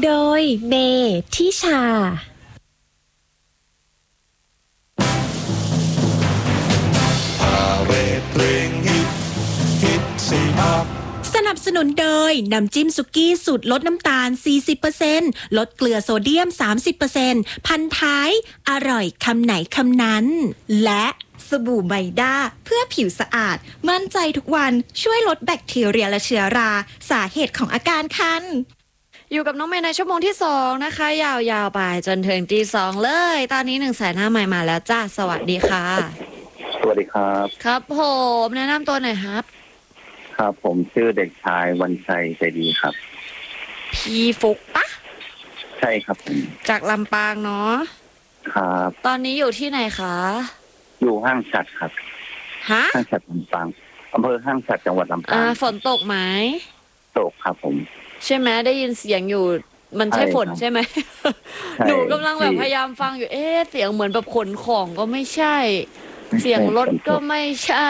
โดยเมทิชาสนับสนุนโดยน้ำจิ้มสุกี้สูตรลดน้ำตาล 40% ลดเกลือโซเดียม 30% พันท้ายอร่อยคำไหนคำนั้นและสบู่ไมด้าเพื่อผิวสะอาดมั่นใจทุกวันช่วยลดแบคทีเรียและเชื้อราสาเหตุของอาการคันอยู่กับน้องเมย์ในชั่วโมงที่2นะคะยาวๆไปจนถึงตี 2เลยตอนนี้1 500,000 ใหม่มาแล้วจ้าสวัสดีค่ะสวัสดีครับครับผมแนะนำตัวหน่อยครับครับผมชื่อเด็กชายวันชัยใจดีครับพี่ฟุกปะใช่ครับจากลำปางเนาะครับตอนนี้อยู่ที่ไหนคะอยู่ห้างฉัตรครับฮะห้างฉัตรลำปางอำเภอห้างฉัตรจังหวัดลำปางฝนตกไหมตกครับผมใช่ไหมได้ยินเสียงอยู่มันใช่ฝนใช่ไหมหนูกำลังแบบพยายามฟังอยู่เสียงเหมือนแบบขนของก็ไม่ใช่เสียงรถก็ไม่ใช่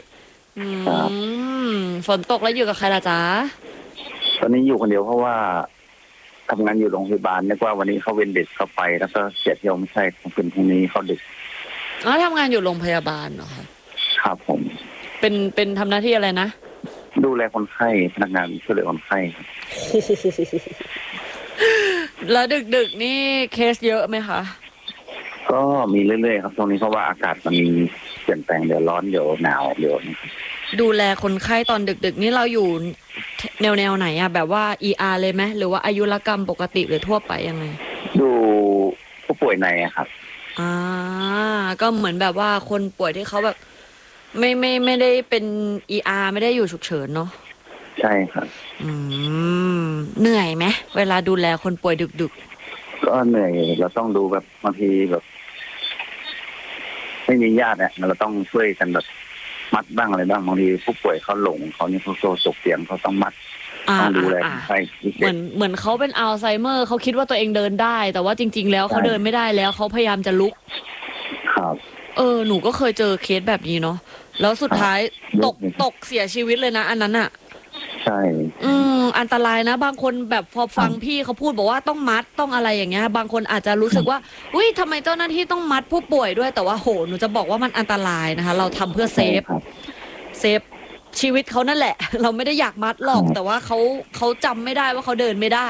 ฝนตกแล้วอยู่กับใครล่ะจ๊ะตอนนี้อยู่คนเดียวเพราะว่าทำงานอยู่โรงพยาบาลนึกว่าวันนี้เขาเว้นเด็กเข้าไปแล้วก็เสียเที่ยวไม่ใช่ของคืนพรุ่งนี้เขาดึกทำงานอยู่โรงพยาบาลเหรอคะครับผมเป็นทำหน้าที่อะไรนะดูแลคนไข้พนักงานช่วยเหลือคนไข้แล้วดึกนี่เคสเยอะไหมคะก็มีเรื่อยๆครับตรงนี้เพราะว่าอากาศมันเปลี่ยนแปลงเดี๋ยวร้อนเดี๋ยวหนาวเดี๋ยวดูแลคนไข้ตอนดึกๆนี่เราอยู่แนวไหนอะแบบว่า ER เลยไหมหรือว่าอายุรกรรมปกติหรือทั่วไปยังไงดูผู้ป่วยในครับก็เหมือนแบบว่าคนป่วยที่เขาแบบไม่ได้เป็น ER ไม่ได้อยู่ฉุกเฉินเนาะใช่ครับเหนื่อยไหมเวลาดูแลคนป่วยดึกๆก็เหนื่อยเราต้องดูแบบบางทีแบบไม่มีญาติเนี่ยเราต้องช่วยกันแบบมัดบ้างอะไรบ้างบางทีผู้ป่วยเขาหลงเขาเนี่ยเขาตกเตียงเขาต้องมัดต้องดูแลใช่เหมือนเขาเป็นอัลไซเมอร์เขาคิดว่าตัวเองเดินได้แต่ว่าจริงๆแล้วเขาเดินไม่ได้แล้วเขาพยายามจะลุกครับหนูก็เคยเจอเคสแบบนี้เนาะแล้วสุดท้ายตกเสียชีวิตเลยนะอันนั้นอ่ะใช่อันตรายนะบางคนแบบพอฟังพี่เขาพูดบอกว่าต้องมัดต้องอะไรอย่างเงี้ยบางคนอาจจะรู้สึกว่าอุ้ยทำไมเจ้าหน้าที่ต้องมัดผู้ป่วยด้วยแต่ว่าโหหนูจะบอกว่ามันอันตรายนะคะเราทำเพื่อเซฟชีวิตเขานั่นแหละเราไม่ได้อยากมัดหรอกแต่ว่าเขาจำไม่ได้ว่าเขาเดินไม่ได้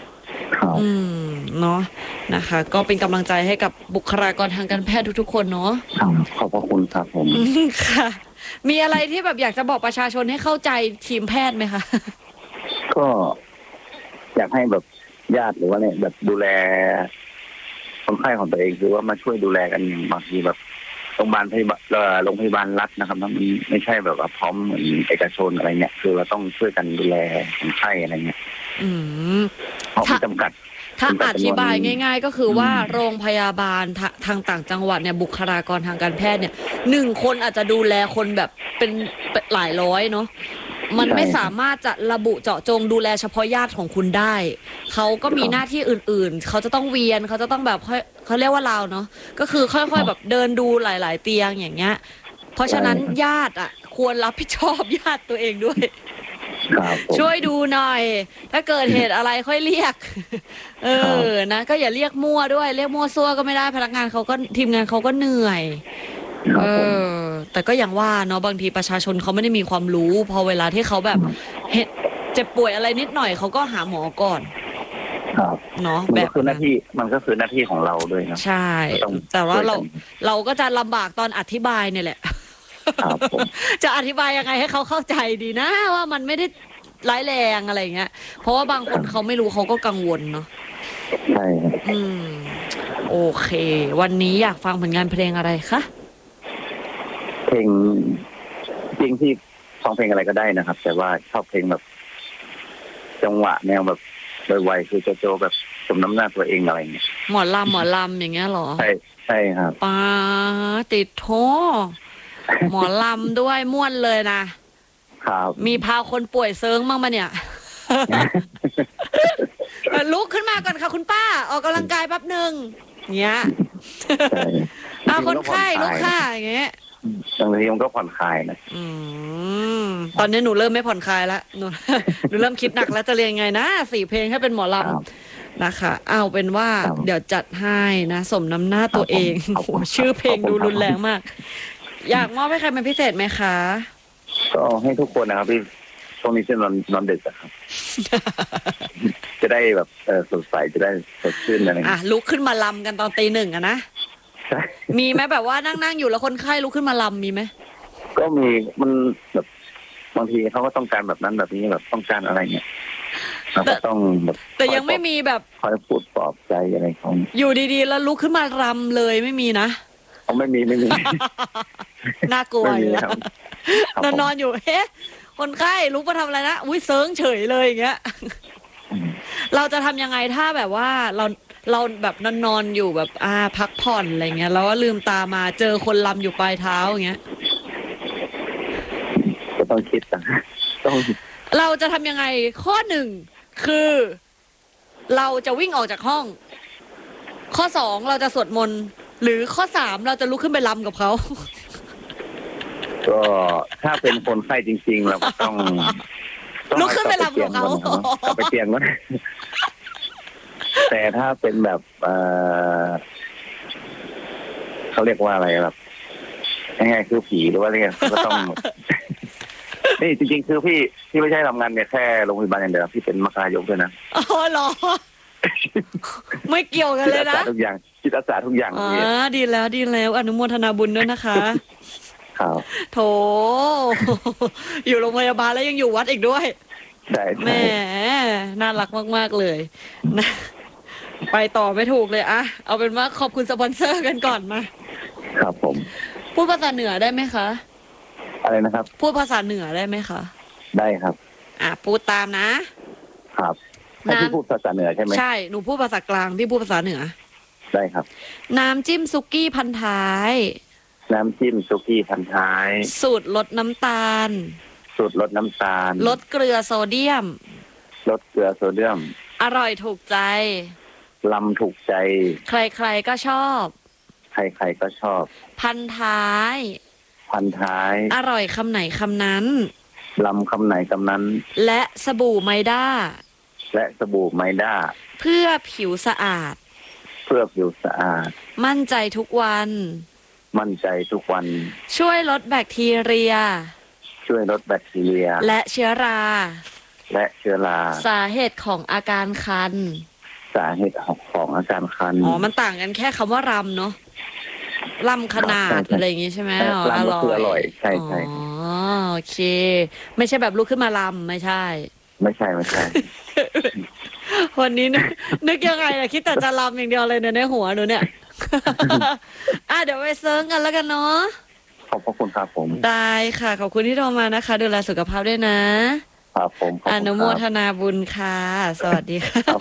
เนาะนะคะก็เป็นกำลังใจให้กับบุคลากรทางการแพทย์ทุกๆคนเนาะขอบพระคุณครับผมค่ะมีอะไรที่แบบอยากจะบอกประชาชนให้เข้าใจทีมแพทย์ไหมคะก็อยากให้แบบญาติหรือว่าเนี่ยแบบดูแลคนไข้ของตัวเองหรือว่ามาช่วยดูแลกันอย่างบางทีแบบโรงพยาบาลรัฐนะครับมันไม่ใช่แบบว่าพร้อมเหมือนเอกชนอะไรเนี่ยคือเราต้องช่วยกันดูแลคนไข้อะไรเงี้ยเพราะมันจำกัดถ้าอธิบายง่ายๆก็คือว่าโรงพยาบาลทางต่างจังหวัดเนี่ยบุคลากรทางการแพทย์เนี่ย1 คนอาจจะดูแลคนแบบเป็นหลายร้อยเนาะมันไม่สามารถจะระบุเจาะจงดูแลเฉพาะญาติของคุณได้เขาก็มีหน้าที่อื่นๆเขาจะต้องเวียนเขาจะต้องแบบเขาเรียกว่าเราเนาะก็คือค่อยๆแบบเดินดูหลายๆเตียงอย่างเงี้ยเพราะฉะนั้นญาติควรรับผิดชอบญาติตัวเองด้วยช่วยดูหน่อยถ้าเกิดเหตุอะไรค่อยเรียกนะก็อย่าเรียกมั่วด้วยเรียกมั่วซั่วก็ไม่ได้พนักงานเขาก็ทีมงานเขาก็เหนื่อยแต่ก็อย่างว่าเนาะบางทีประชาชนเขาไม่ได้มีความรู้พอเวลาที่เขาแบบเจ็บป่วยอะไรนิดหน่อยเขาก็หาหมอก่อนเนาะแบบคือหน้าที่มันก็คือหน้าที่ของเราด้วยนะใช่แต่ว่าเราก็จะลำบากตอนอธิบายเนี่ยแหละจะอธิบายยังไงให้เขาเข้าใจดีนะว่ามันไม่ได้ร้ายแรงอะไรเงี้ยเพราะว่าบางคนเขาไม่รู้เขาก็กังวลเนาะใช่โอเควันนี้อยากฟังผลงานเพลงอะไรคะเพลงที่ฟังเพลงอะไรก็ได้นะครับแต่ว่าชอบเพลงแบบจังหวะแนวแบบไวๆคือโจแบบสมน้ำหน้าตัวเองอะไรเงี้ยหมอลำอย่างเงี้ยหรอใช่ครับป้าติดโทหมอลำด้วยม่วนเลยนะครับมีพาคนป่วยเซิงบ้างมาเนี่ยลุกขึ้นมาก่อนค่ะคุณป้าออกกำลังกายแป๊บนึงเงี้ยคนไข้ลุกค่ะอย่างเงี้ยบางทีมันก็ผ่อนคลายนะตอนนี้หนูเริ่มไม่ผ่อนคลายแล้วหนูเริ่มคิดหนักแล้วจะเรียนไงนะ4 เพลงให้เป็นหมอลำนะคะ เอาเป็นว่าครับเดี๋ยวจัดให้นะสมน้ำหน้าตัวเองครับผมโอ้โหชื่อเพลงครับผมดูรุนแรงมาก อยากมอบให้ใครเป็นพิเศษไหมคะก็ให้ทุกคนนะครับพี่ช่วงนี้ที่นอนดึกอะครับ จะได้แบบสดใสจะได้สดชื่นอะไรอย่างอ่ะเงี้ยลุกขึ้นมาลำกันตอนตีหนึ่งอะนะใช่มีไหมแบบว่านั่งอยู่แล้วคนไข้ลุกขึ้นมาลำมีไหมก็มีมันแบบบางทีเขาก็ต้องการแบบนั้นแบบนี้แบบต้องการอะไรเงี้ยเราก็ต้องแบบแต่ยังไม่มีแบบคอยพูดปลอบใจอะไรของอยู่ดีๆ แล้วลุกขึ้นมารำเลยไม่มีนะเขาไม่มีน่ากลัวไม่อมียู่ครับ ครับนอนอยู่เฮ้คนไข้ลุกมาทำอะไรนะอุ้ยเซิงเฉยเลยอย่างเงี้ยอืมเราจะทำยังไงถ้าแบบว่าเราแบบนอนอยู่แบบพักผ่อนอะไรเงี้ยแล้วก็ลืมตามาเจอคนลำอยู่ปลายเท้าอย่างเงี้ยก็ต้องคิดนะต้องเราจะทำยังไงข้อหนึ่งคือ เราจะวิ่งออกจากห้อง ข้อสองเราจะสวดมนต์หรือข้อสามเราจะลุกขึ้นไปลำกับเขาก็ถ้าเป็นคนไข้จริง ๆ เราก็ต้องลุกขึ้นไปรำกับเขากลับไปเตียงก่อนแต่ถ้าเป็นแบบเขาเรียกว่าอะไรแบบยังไงคือผีหรือว่าอะไรเงี้ยก็ต้อง นี่จริง ๆ คือพี่ไม่ใช่ทำงานเนี่ยแค่โรงพยาบาลอย่างเดียวพี่เป็นมรรคายกด้วยนะอ๋อเหรอ ไม่เกี่ยวกันเลยนะทุกอย่างจิตอาสาทุกอย่างอ๋อพี่ดีแล้วอนุโมทนาบุญด้วยนะคะครับโถ อยู่โรงพยาบาลแล้วยังอยู่วัดอีกด้วยใช่แหมน่ารักมากๆเลยนะไปต่อไม่ถูกเลยอะเอาเป็นว่าขอบคุณสปอนเซอร์กันก่อนมาครับผมพูดภาษาเหนือได้ไหมคะอะไรนะครับพูดภาษาเหนือได้ไหมคะได้ครับพูดตามนะครับให้พี่พูดภาษาเหนือใช่ไหมใช่หนูพูดภาษากลางพี่พูดภาษาเหนือได้ครับน้ำจิ้มซุกี้พันท้ายน้ำจิ้มซุกี้พันท้ายสูตรลดน้ำตาลสูตรลดน้ำตาลลดเกลือโซเดียมลดเกลือโซเดียมอร่อยถูกใจลำถูกใจใครๆก็ชอบใครๆก็ชอบพันท้ายพันท้ายอร่อยคำไหนคำนั้นลำคำไหนคำนั้นและสบู่ไมด้าและสบู่ไมด้าเพื่อผิวสะอาดเพื่อผิวสะอาดมั่นใจทุกวันมั่นใจทุกวันช่วยลดแบคทีเรียช่วยลดแบคทีเรียและเชื้อราและเชื้อราสาเหตุของอาการคันสาเหตุของอาการคันอ๋อ มันต่างกันแค่คำว่ารำเนาะรำขนาดอะไรอย่างงี้ใช่ไหมอ๋อลำก็คืออร่อยใช่ใช่อ๋อโอเค ไม่ใช่แบบลุกขึ้นมาลำไม่ใช่ไม่ใช่วันนี้นึกยังไงล่ะคิดแต่จะลำอย่างเดียวเลยเนี่ยในหัวหนูเนี่ย เดี๋ยวไปเซิร์งกันแล้วกันเนาะขอบพระคุณครับผมได้ค่ะ ขอบคุณที่โทรมานะคะ ดูแลสุขภาพด้วยนะครับผมขอบอคุณนุโมครับทนาบุญค่ะ สวัสดีค่ะครับ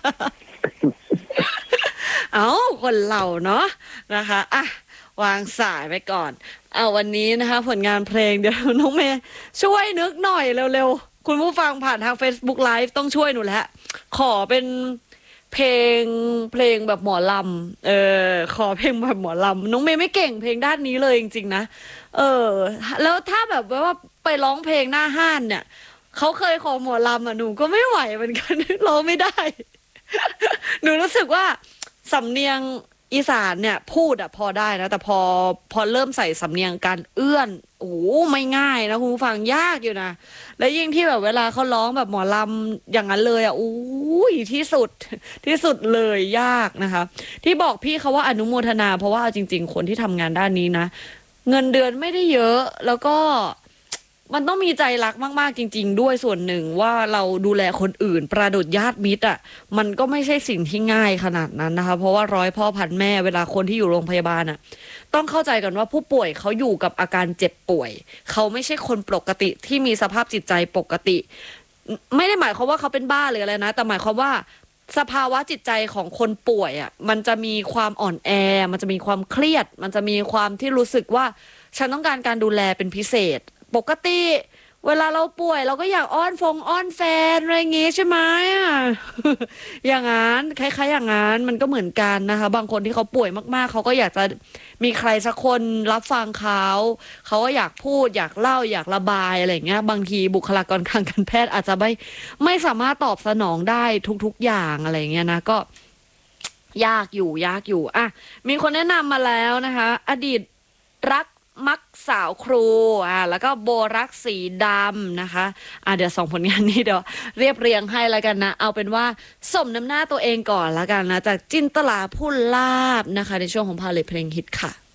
เอาคนเราเนาะนะคะวางสายไปก่อน วันนี้นะคะ ผลงานเพลงเดี๋ยวน้องเมย์ช่วยนึกหน่อยเร็วๆ คุณผู้ฟังผ่านทาง Facebook Live ต้องช่วยหนูแล้ว ขอเป็นเพลงแบบหมอลำขอเพลงแบบหมอลำน้องเมย์ไม่เก่งเพลงด้านนี้เลยจริงๆนะแล้วถ้าแบบว่าไปร้องเพลงหน้าห้านเนี่ยเขาเคยขอหมอลำหนูก็ไม่ไหวเหมือนกัน ร้องไม่ได้ หนูรู้สึกว่าสำเนียงอีสานเนี่ยพูดพอได้นะแต่พอเริ่มใส่สำเนียงการเอื้อนโอ้ไม่ง่ายนะคุณผู้ฟังยากอยู่นะและยิ่งที่แบบเวลาเขาร้องแบบหมอลำอย่างนั้นเลยอู้ยที่สุดเลยยากนะคะที่บอกพี่เขาว่าอนุโมทนาเพราะว่าเอาจริงๆคนที่ทำงานด้านนี้นะเงินเดือนไม่ได้เยอะแล้วก็มันต้องมีใจรักมากๆจริงๆด้วยส่วนหนึ่งว่าเราดูแลคนอื่นประดุจญาติมิตรมันก็ไม่ใช่สิ่งที่ง่ายขนาดนั้นนะคะเพราะว่าร้อยพ่อพันแม่เวลาคนที่อยู่โรงพยาบาลต้องเข้าใจกันว่าผู้ป่วยเขาอยู่กับอาการเจ็บป่วยเขาไม่ใช่คนปกติที่มีสภาพจิตใจปกติไม่ได้หมายความว่าเขาเป็นบ้าหรืออะไรนะแต่หมายความว่าสภาวะจิตใจของคนป่วยมันจะมีความอ่อนแอมันจะมีความเครียดมันจะมีความที่รู้สึกว่าฉันต้องการการดูแลเป็นพิเศษปกติเวลาเราป่วยเราก็อยากอ้อนแฟนอะไรอย่างงี้ใช่ไหมอ่ะ อย่างนั้นคล้ายๆอย่างนั้นมันก็เหมือนกันนะคะ บางคนที่เขาป่วยมากๆเขาก็อยากจะมีใครสักคนรับฟังเขาก็อยากพูดอยากเล่าอยากระบายอะไรอย่างเงี้ยบางทีบุคลากรทางการแพทย์อาจจะไม่สามารถตอบสนองได้ทุกๆอย่างอะไรอย่างเงี้ยนะก็ยากอยู่อ่ะมีคนแนะนำมาแล้วนะคะ อดีตรักมักสาวครูแล้วก็โบรักสีดำนะคะเดี๋ยว2 ผลงานนี้เดี๋ยวเรียบเรียงให้แล้วกันนะเอาเป็นว่าสมน้ำหน้าตัวเองก่อนแล้วกันนะจากจินตลาพูนลาบนะคะในช่วงของพาเลทเพลงฮิตค่ะ